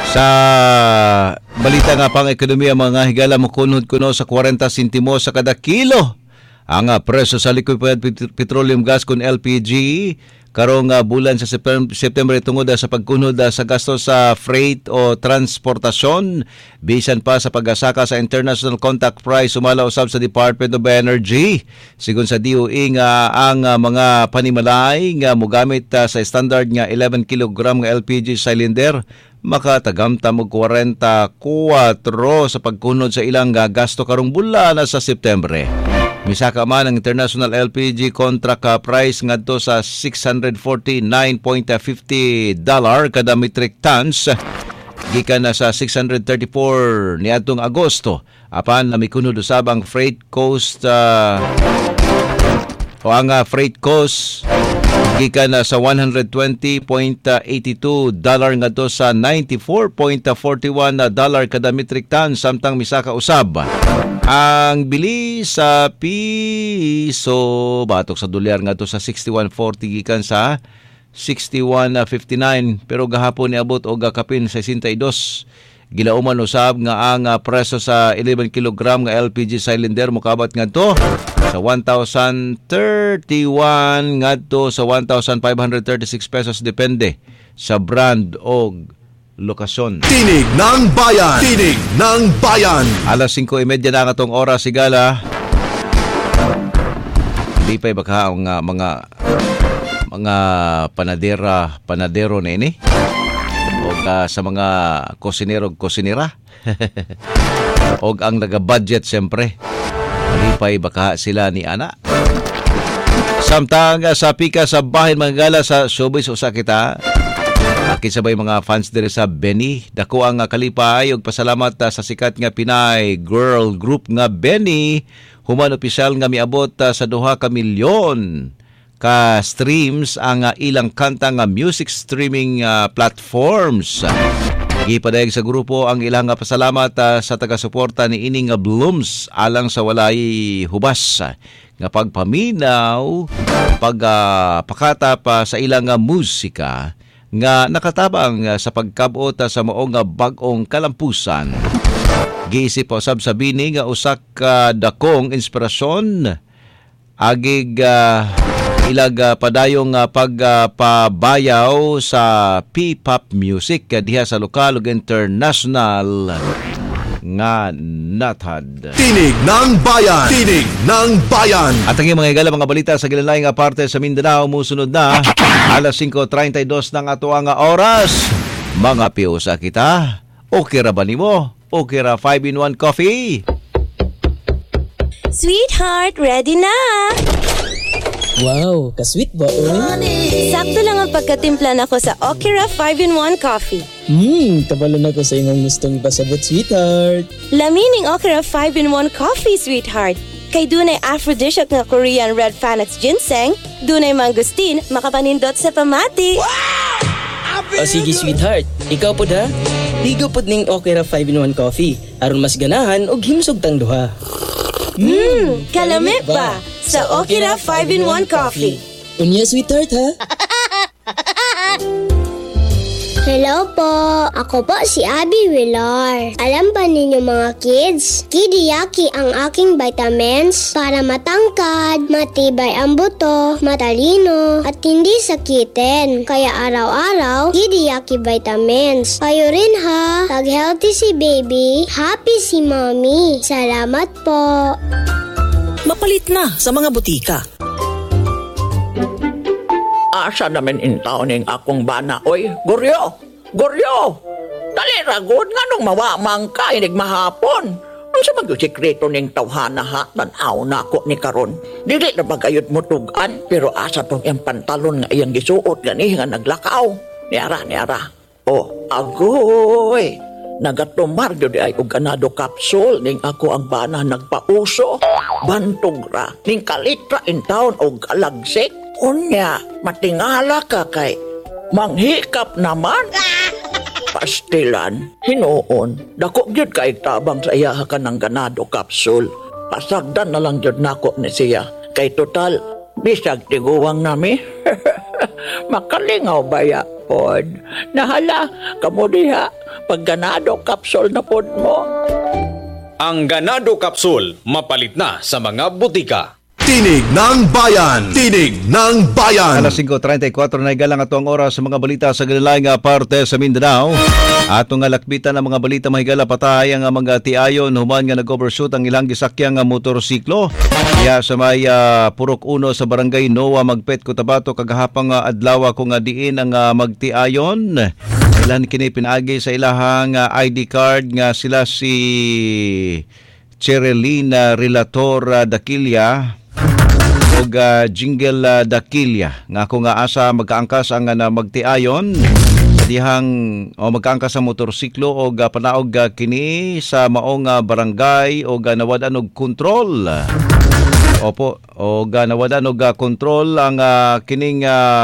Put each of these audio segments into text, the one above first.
Sa balita nga pang ekonomiya, mga higala mo kunod kuno sa 40 sentimo sa kada kilo ang presyo sa liquefied petroleum gas kun LPG karong bulan sa September tungod sa pagkunod sa gasto sa freight o transportasyon bisan pa sa pag-asaka sa international contact price sumala usab sa Department of Energy. Sigon sa DOE nga ang mga panimalay nga mogamit sa standard nga 11 kg nga LPG cylinder makatagamtam og 44 sa pagkunod sa ilang gasto karong bulan sa September. Misaka man ang international LPG contract price ngadto sa $649.50 kada metric tons gikan na sa 634 niadtong Agosto. Apan namikunod usab ang freight cost freight cost gikan na sa $120.82 ngadto sa $94.41 kada metric ton samtang misaka usab ang bili sa piso batok sa dolyar ngadto sa 61.40 gikan sa 61.59 pero gahapon niabot og kapin 62. Gilauman usab nga ang presyo sa 11 kg nga LPG cylinder mokabat ngadto sa 1,031 ngadto sa 1,536 pesos depende sa brand o lokasyon. Tinig ng Bayan! Tinig ng Bayan! Alas 5:30 na atong oras sigala. Di pa baka ang mga panadero na ini o sa mga kusinero-kusinira o ang naga-budget siyempre malipay baka sila ni ana. Samtang sa pika sa bahin mga gala sa showbiz usa kita kisabay mga fans diri sa Benny. Dako ang kalipay ug pasalamat sa sikat nga Pinay girl group nga Benny. Human opisyal nga miabot sa 2 ka milyon ka streams ang ilang kanta nga music streaming platforms. Gipadayag sa grupo ang ilang pasalamat sa taga-suporta ni ining Blooms alang sa walay hubas nga pagpaminaw, pagpakata pa sa ilang musika nga nakatabang sa pagkabot sa maong bag-ong kalampusan. Giisip usab sa bini nga usak dakong inspirasyon agig ilag padayong pagpabayaw sa P-pop music diha sa lokal ug international nga nathad. Tinig ng Bayan! Tinig ng Bayan! At ang mga higala mga balita sa gilalay nga parte sa Mindanao musunod na alas 5:32 ng ato nga oras. Mga piusa kita, okay ra ba nimo? Okay ra 5-in-1 coffee? Sweetheart, ready na! Wow, ka-sweet ba, oy? Sakto lang ang pagkatimpla nako sa Okira 5-in-1 coffee. Kabalo na ko sa imong gustong ipasabot, sweetheart. Lamining Okira 5-in-1 coffee, sweetheart. Kay dunay aphrodisiac nga Korean red Panax ginseng, dunay mangustin, makapanindot sa pamati. Wow! O sige, sweetheart. Ikaw po da? Ligo po ning Okira 5-in-1 coffee. Aron mas ganahan og himsog tang duha. Kalamit ba? Sa Okira 5-in-1 coffee. Unya, sweetheart, ha? Hello po, ako po si Abby Villar. Alam ba ninyo mga kids? Kidiyaki ang aking vitamins para matangkad, matibay ang buto, matalino, at hindi sakitin. Kaya araw-araw, Kidiyaki vitamins. Kayo rin ha, pag healthy si baby, happy si mommy. Salamat po. Mapalit na sa mga butika. Asa namin intaw ning akong bana. Oy, Goryo! Goryo! Dali ragod nga nung mawamang ka inig mahapon. Ano sa mag-sikreto ning tawhana ha? Tanaw na ako ni karon. Dili na magayod mo tugan, pero asa tong yung pantalon nga iyang gisuot gani nga naglakaw. Niara. Oh, agoy! Nagatumar yun ay og ganado capsule ning ako ang bana nagpauso. Bantog ra, ning kalitra in town og alagsik. Unya, matingala ka kay manghikap naman. Pastilan, hinuon, dako gyud kay tabang sa iya ka ng ganado capsule. Pasagdan na lang gyud nako ni siya. Kay total, bisag tiguwang nami. Makalingaw baya pod. Nahala, kamo diha. Pag ganado kapsol na pod mo. Ang Ganado Capsule mapalit na sa mga butika. Tinig ng Bayan! Tinig ng Bayan! Alas 5:34 na igalang ato ang oras sa mga balita sa ganilang parte sa Mindanao. Atong lakbitan ang mga balita mahigala patay ang mga tiayon human nga nag-overshoot ang ilang gisakyang motorsiklo. Kaya sa may Purok 1 sa Barangay Noa Magpet, Cotabato kagahapang adlaw kung diin ang magtiayon. Ilan kini pinagi sa ilahang ID card nga sila si Cherilyn Relator Daquilla o Jingle Daquilla nga kung asa magkaangkas ang magtiayon sa dihang o magkaangkas ang motorsiklo o panaog kini sa maong barangay o nawadan og kontrol. Opo, o nawadan og kontrol ang kining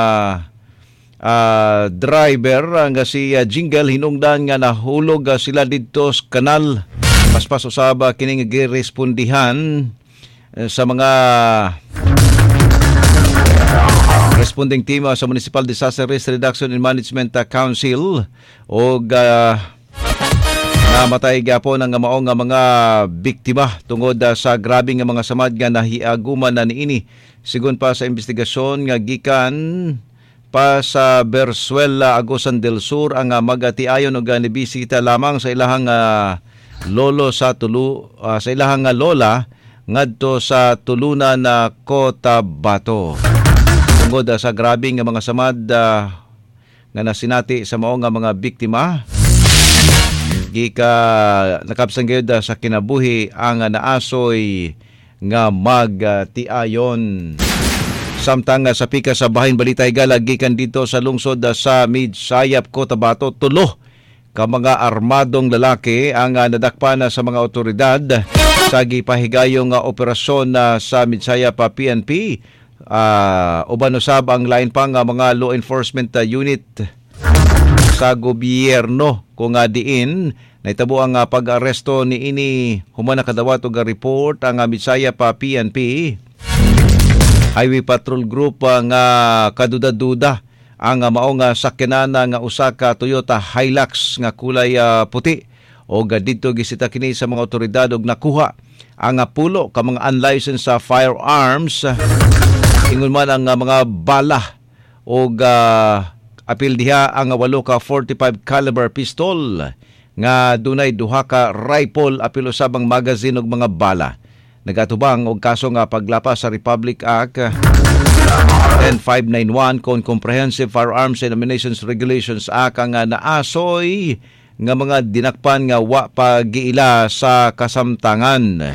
driver nga si Jingle hinungdan nga nahulog sila didto sa kanal. Paspas usab kining girespondihan sa mga responding team sa Municipal Disaster Risk Reduction and Management Council o namatay gyapon ang maong mga biktima tungod sa grabing mga samad nga nahiaguman na niini. Sigon pa sa investigasyon nga gikan pa sa Bersuela, Agusan del Sur ang magatiayon og nibisita lamang sa ilahang lolo sa sa ilahang lola ngadto sa tulunan na Cotabato. Tungod sa grabing mga samad nga nasinati sa mao nga mga biktima, gika nakabsang gyud sa kinabuhi ang naasoy nga magtiayon. Samtang sa pika sa bahin balita higala gikan dito sa lungsod sa Midsayap, Cotabato, tulo ka mga armadong lalaki ang nadakpan sa mga otoridad sa gipahigayong operasyon sa Midsayap PNP. Uban usab ang lain pang mga law enforcement unit sa gobyerno kung diin nahitabo ang pag-aresto ni ini human nakadawat og report ang Midsayap PNP Highway Patrol Group nga kaduda-duda ang maong sakyanan nga usa ka Toyota Hilux nga kulay puti o dito gisita kini sa mga otoridad og nakuha ang pulo ka mga unlicensed firearms. Ingon man ang mga bala o apil diha ang 8 ka 45 caliber pistol nga dunay 2 ka rifle apil usab ang magazine og mga bala. Nagatubang og kaso nga paglapas sa Republic Act 10591 kon Comprehensive Firearms and Ammunition Regulations Act nga naasoy nga mga dinakpan nga wa pagiila sa kasamtangan.